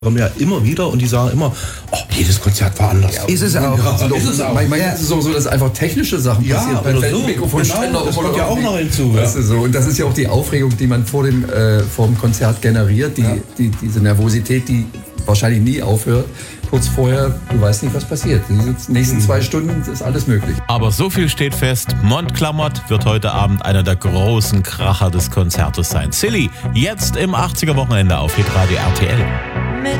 kommen ja immer wieder und die sagen immer, oh, jedes Konzert war anders. Ja, ist es auch. Ja, ist es auch. Manchmal ist es auch so, dass einfach technische Sachen passieren. Oder so. Mikrofonständer Genau, das kommt ja auch noch hinzu. Weißt du, so. Und das ist ja auch die Aufregung, die man vor dem Konzert generiert. Diese Nervosität, die wahrscheinlich nie aufhört. Kurz vorher, du weißt nicht, was passiert. In den nächsten 2 Stunden ist alles möglich. Aber so viel steht fest, Montclamotte wird heute Abend einer der großen Kracher des Konzertes sein. Silly, jetzt im 80er Wochenende auf Hitradio RTL.